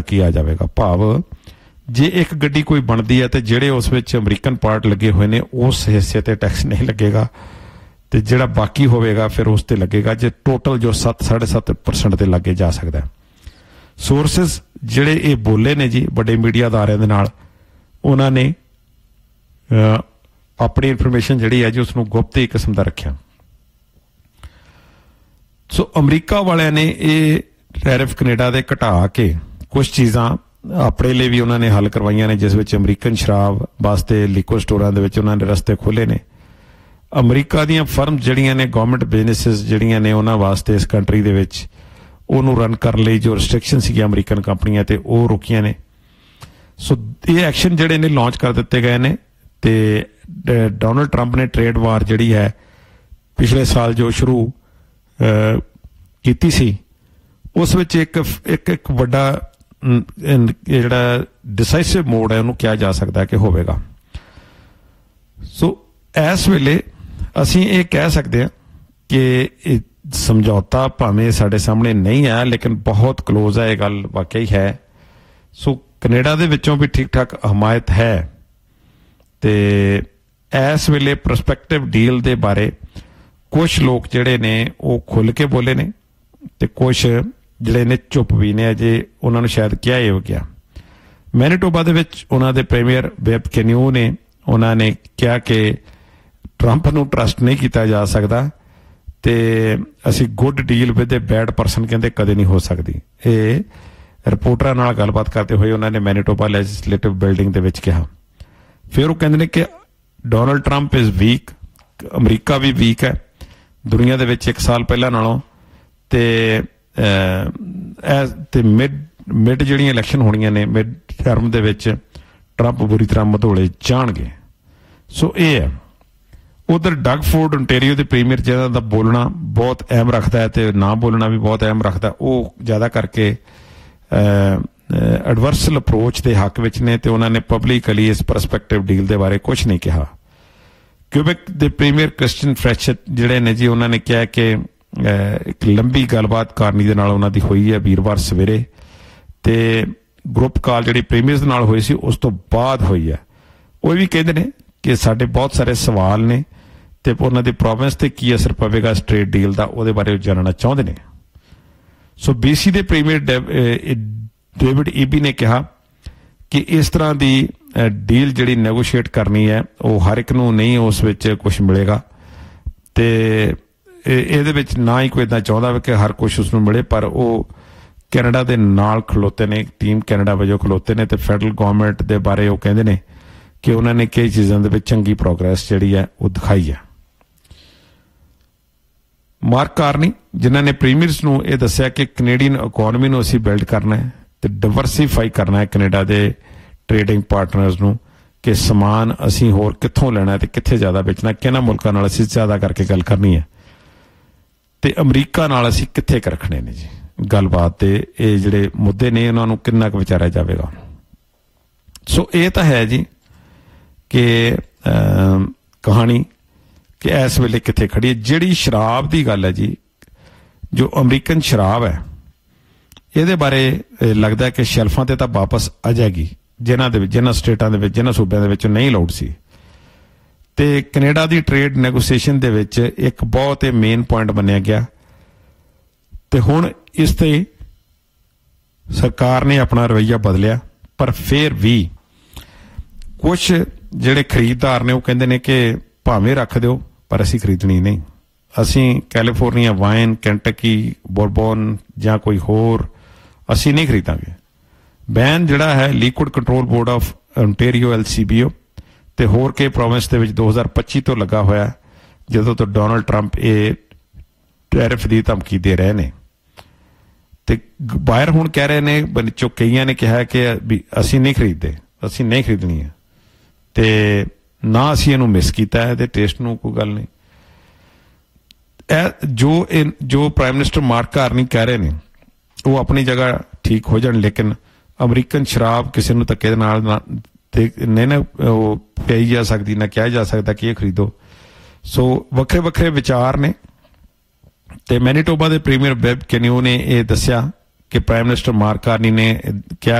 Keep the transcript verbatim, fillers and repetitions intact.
तक ही आ जाएगा। भाव जे एक गड्डी कोई बनती है तो जेड़े उस विच अमरीकन पार्ट लगे हुए ने उस हिस्से ते टैक्स नहीं लगेगा, तो जिहड़ा बाकी होवेगा फिर उस ते लगेगा। जे टोटल जो सत्त साढ़े सत्त परसेंट ते लगे जा सकता है। सोर्सिस जिहड़े ये बोले ने जी बड़े मीडिया अदारियां दे नाल, उन्हां ने अपनी इनफॉर्मेशन जिहड़ी है जी उसनूं गुप्त ही किस्म दा रखिया। सो अमरीका वालियां ने ये टैरिफ कनेडा दे घटा के कुछ चीज़ां अपने लिए भी उन्होंने हल करवाइया ने, जिस विच अमरीकन शराब वास्ते लिक्विड स्टोरां दे विच उन्होंने रस्ते खोले ने। अमरीका दीयां फर्म जिहड़ियां ने गवर्नमेंट बिजनेसिस जिहड़ियां ने उन्हां वास्ते इस कंट्री दे विच ਉਹਨੂੰ ਰਨ ਕਰਨ ਲਈ जो रिस्ट्रिक्शन ਸੀਗੀਆਂ ਅਮਰੀਕਨ ਕੰਪਨੀਆਂ ਤੇ ਉਹ ਰੁਕੀਆਂ ਨੇ। ਸੋ ਇਹ ਐਕਸ਼ਨ ਜਿਹੜੇ ਨੇ ਲਾਂਚ ਕਰ ਦਿੱਤੇ ਗਏ ਨੇ ਤੇ ਡੋਨਲਡ ਟਰੰਪ ਨੇ ਟ੍ਰੇਡ ਵਾਰ ਜਿਹੜੀ ਹੈ ਪਿਛਲੇ ਸਾਲ ਜੋ ਸ਼ੁਰੂ ਕੀਤੀ ਸੀ ਉਸ ਵਿੱਚ ਇੱਕ ਇੱਕ ਇੱਕ ਵੱਡਾ ਜਿਹੜਾ ਡਿਸਾਈਸਿਵ ਮੋਡ ਹੈ ਉਹਨੂੰ ਕਿਹਾ ਜਾ ਸਕਦਾ ਕਿ ਹੋਵੇਗਾ। ਸੋ ਇਸ ਵੇਲੇ ਅਸੀਂ ਇਹ ਕਹਿ ਸਕਦੇ ਹਾਂ ਕਿ समझौता भावें साढ़े सामने नहीं है लेकिन बहुत क्लोज है, ये गल वाकई है। सो कनेडा दे विचों भी ठीक ठाक हमायत है ते इस वेले प्रोस्पैक्टिव डील दे बारे कुछ लोग जिहड़े ने वो खुल के बोले ने ते कुछ जिहड़े ने चुप भी ने, अजे उन्हां नूं शायद क्या ही हो गया। मैनीटोबा दे विच उन्हां दे प्रीमियर वेब कैन्यू ने उन्हां ने कहा कि ट्रंप नूं ट्रस्ट नहीं किया जा सकता ਤੇ ਅਸੀਂ good deal with A bed person ਕਹਿੰਦੇ ਕਦੇ ਨਹੀਂ ਹੋ ਸਕਦੀ। ਇਹ ਰਿਪੋਰਟਰਾਂ ਨਾਲ ਗੱਲਬਾਤ ਕਰਦੇ ਹੋਏ ਉਹਨਾਂ ਨੇ ਮੈਨੀਟੋਬਾ ਲੈਜਿਸਲੇਟਿਵ ਬਿਲਡਿੰਗ ਦੇ ਵਿੱਚ ਕਿਹਾ। ਫਿਰ ਉਹ ਕਹਿੰਦੇ ਨੇ ਕਿ Donald Trump is week, America we week ਹੈ ਦੁਨੀਆ ਦੇ ਵਿੱਚ ਇੱਕ ਸਾਲ ਪਹਿਲਾਂ ਨਾਲੋਂ, ਤੇ ਤੇ ਮਿਡ ਮਿਡ ਜਿਹੜੀਆਂ ਇਲੈਕਸ਼ਨ ਹੋਣੀਆਂ ਨੇ ਮਿਡ ਟਰਮ ਦੇ ਵਿੱਚ ਟਰੰਪ ਬੁਰੀ ਤਰ੍ਹਾਂ ਮਧੋਲੇ ਜਾਣਗੇ। ਸੋ ਇਹ ਹੈ। उधर डग फोर्ड ओंटारियो के प्रीमियर जिन्हां दा बोलना बहुत अहम रखता है तो ना बोलना भी बहुत अहम रखता है, वो ज़्यादा करके एडवर्सल अप्रोच के हक विच ने ते उन्होंने पब्लिकली इस परस्पैक्टिव डील के बारे कुछ नहीं कहा। क्यूबेक के प्रीमियर क्रिस्टियन फ्रैशट जिहड़े ने जी उन्होंने कहा कि एक लंबी गलबात कारनी दे नाल उन्हां दी होई है वीरवार सवेरे, ते ग्रुप कॉल जिहड़ी प्रीमियर्स नाल होई सी उस तो बाद होई है। वो भी कहते हैं कि साडे बहुत सारे सवाल ने ਤੇ ਉਹਨਾਂ ਦੀ ਪ੍ਰੋਵਿੰਸ ਤੇ ਕੀ ਅਸਰ ਪਵੇਗਾ ਇਸ ਟ੍ਰੇਡ ਡੀਲ ਦਾ, ਉਹਦੇ ਬਾਰੇ ਜਾਣਨਾ ਚਾਹੁੰਦੇ ਨੇ। ਸੋ ਬੀਸੀ ਦੇ ਪ੍ਰੀਮੀਅਰ ਡੇਵਿਡ ਈਬੀ ਨੇ ਕਿਹਾ ਕਿ ਇਸ ਤਰ੍ਹਾਂ ਦੀ ਡੀਲ ਜਿਹੜੀ ਨੈਗੋਸ਼ੀਏਟ ਕਰਨੀ ਹੈ ਉਹ ਹਰ ਇੱਕ ਨੂੰ ਨਹੀਂ ਉਸ ਵਿੱਚ ਕੁਝ ਮਿਲੇਗਾ, ਤੇ ਇਹਦੇ ਵਿੱਚ ਨਾ ਹੀ ਕੋਈ ਇੱਦਾਂ ਚਾਹੁੰਦਾ ਕਿ ਹਰ ਕੁਛ ਉਸਨੂੰ ਮਿਲੇ, ਪਰ ਉਹ ਕੈਨੇਡਾ ਦੇ ਨਾਲ ਖਲੋਤੇ ਨੇ, ਟੀਮ ਕੈਨੇਡਾ ਵਜੋਂ ਖਲੋਤੇ ਨੇ, ਤੇ ਫੈਡਰਲ ਗੌਰਮੈਂਟ ਦੇ ਬਾਰੇ ਉਹ ਕਹਿੰਦੇ ਨੇ ਕਿ ਉਹਨਾਂ ਨੇ ਕਈ ਚੀਜ਼ਾਂ ਦੇ ਵਿੱਚ ਚੰਗੀ ਪ੍ਰੋਗਰੈਸ ਜਿਹੜੀ ਹੈ ਉਹ ਦਿਖਾਈ ਹੈ। ਮਾਰਕ ਕਾਰਨੀ ਜਿਨ੍ਹਾਂ ਨੇ ਪ੍ਰੀਮੀਅਰਸ ਨੂੰ ਇਹ ਦੱਸਿਆ ਕਿ ਕੈਨੇਡੀਅਨ ਇਕੋਨਮੀ ਨੂੰ ਅਸੀਂ ਬਿਲਡ ਕਰਨਾ ਹੈ ਤੇ ਡਿਵਰਸੀਫਾਈ ਕਰਨਾ ਹੈ ਕੈਨੇਡਾ ਦੇ ਟ੍ਰੇਡਿੰਗ ਪਾਰਟਨਰਸ ਨੂੰ, ਕਿ ਸਮਾਨ ਅਸੀਂ ਹੋਰ ਕਿੱਥੋਂ ਲੈਣਾ ਤੇ ਕਿੱਥੇ ਜ਼ਿਆਦਾ ਵੇਚਣਾ, ਕਿਹਨਾਂ ਮੁਲਕਾਂ ਨਾਲ ਅਸੀਂ ਜ਼ਿਆਦਾ ਕਰਕੇ ਗੱਲ ਕਰਨੀ ਹੈ, ਤੇ ਅਮਰੀਕਾ ਨਾਲ ਅਸੀਂ ਕਿੱਥੇ ਕੁ ਰੱਖਣੇ ਨੇ ਜੀ ਗੱਲਬਾਤ ਦੇ ਇਹ ਜਿਹੜੇ ਮੁੱਦੇ ਨੇ ਉਹਨਾਂ ਨੂੰ ਕਿੰਨਾ ਕੁ ਵਿਚਾਰਿਆ ਜਾਵੇਗਾ। ਸੋ ਇਹ ਤਾਂ ਹੈ ਜੀ ਕਿ ਕਹਾਣੀ ਕਿ ਇਸ ਵੇਲੇ ਕਿੱਥੇ ਖੜੀ ਹੈ। ਜਿਹੜੀ ਸ਼ਰਾਬ ਦੀ ਗੱਲ ਹੈ ਜੀ, ਜੋ ਅਮਰੀਕਨ ਸ਼ਰਾਬ ਹੈ ਇਹਦੇ ਬਾਰੇ ਲੱਗਦਾ ਕਿ ਸ਼ੈਲਫਾਂ ਤੇ ਤਾਂ ਵਾਪਸ ਆ ਜਾਏਗੀ, ਜਿਨ੍ਹਾਂ ਦੇ ਵਿੱਚ ਜਿਨ੍ਹਾਂ ਸਟੇਟਾਂ ਦੇ ਵਿੱਚ ਜਿਨ੍ਹਾਂ ਸੂਬਿਆਂ ਦੇ ਵਿੱਚ ਨਹੀਂ ਅਲਾਉਡ ਸੀ, ਤੇ ਕੈਨੇਡਾ ਦੀ ਟ੍ਰੇਡ ਨੈਗੋਸੀਏਸ਼ਨ ਦੇ ਵਿੱਚ ਇੱਕ ਬਹੁਤ ਹੀ ਮੇਨ ਪੁਆਇੰਟ ਮੰਨਿਆ ਗਿਆ, ਤੇ ਹੁਣ ਇਸ ਤੇ ਸਰਕਾਰ ਨੇ ਆਪਣਾ ਰਵੱਈਆ ਬਦਲਿਆ। ਪਰ ਫਿਰ ਵੀ ਕੁਛ ਜਿਹੜੇ ਖਰੀਦਦਾਰ ਨੇ ਉਹ ਕਹਿੰਦੇ ਨੇ ਕਿ ਭਾਵੇਂ ਰੱਖ ਦਿਓ ਪਰ ਅਸੀਂ ਖਰੀਦਣੀ ਨਹੀਂ, ਅਸੀਂ ਕੈਲੀਫੋਰਨੀਆ ਵਾਈਨ, ਕੈਂਟਕੀ ਬੋਰਬਨ ਜਾਂ ਕੋਈ ਹੋਰ ਅਸੀਂ ਨਹੀਂ ਖਰੀਦਾਂਗੇ। ਬੈਨ ਜਿਹੜਾ ਹੈ liquid control board of Ontario L C B O ਤੇ ਹੋਰ ਕਈ ਪ੍ਰੋਵਿੰਸ ਦੇ ਵਿੱਚ ਦੋ ਹਜ਼ਾਰ ਪੱਚੀ ਤੋਂ ਲੱਗਾ ਹੋਇਆ, ਜਦੋਂ ਤੋਂ ਡੋਨਲਡ ਟਰੰਪ ਇਹ ਟੈਰਿਫ ਦੀ ਧਮਕੀ ਦੇ ਰਹੇ ਨੇ, ਤੇ ਬਾਹਰ ਹੁਣ ਕਹਿ ਰਹੇ ਨੇ ਵਿੱਚੋਂ ਕਈਆਂ ਨੇ ਕਿਹਾ ਕਿ ਵੀ ਅਸੀਂ ਨਹੀਂ ਖਰੀਦਦੇ, ਅਸੀਂ ਨਹੀਂ ਖਰੀਦਣੀ ਹੈ, ਤੇ ਨਾ ਅਸੀਂ ਇਹਨੂੰ ਮਿਸ ਕੀਤਾ ਹੈ ਤੇ ਟੇਸਟ ਨੂੰ ਕੋਈ ਗੱਲ ਨਹੀਂ। ਇਹ ਜੋ ਜੋ ਪ੍ਰਾਈਮ ਮਿਨਿਸਟਰ ਮਾਰਕ ਕਾਰਨੀ ਕਹਿ ਰਹੇ ਨੇ ਉਹ ਆਪਣੀ ਜਗ੍ਹਾ ਠੀਕ ਹੋ ਜਾਣ, ਲੇਕਿਨ ਅਮਰੀਕਨ ਸ਼ਰਾਬ ਕਿਸੇ ਨੂੰ ਧੱਕੇ ਦੇ ਨਾਲ ਨਹੀਂ ਨਾ ਉਹ ਪਈ ਜਾ ਸਕਦੀ, ਨਾ ਕਿਹਾ ਜਾ ਸਕਦਾ ਕਿ ਇਹ ਖਰੀਦੋ। ਸੋ ਵੱਖਰੇ ਵੱਖਰੇ ਵਿਚਾਰ ਨੇ, ਤੇ ਮੈਨੀਟੋਬਾ ਦੇ ਪ੍ਰੀਮੀਅਰ ਵੈਬ ਕੈਨਿਊ ਨੇ ਇਹ ਦੱਸਿਆ ਕਿ ਪ੍ਰਾਈਮ ਮਿਨਿਸਟਰ ਮਾਰਕ ਕਾਰਨੀ ਨੇ ਕਿਹਾ